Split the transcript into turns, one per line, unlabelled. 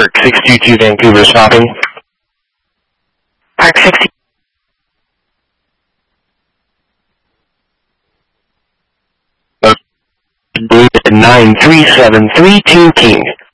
Park 622 Vancouver stopping.
Park 60.
David 93732 King.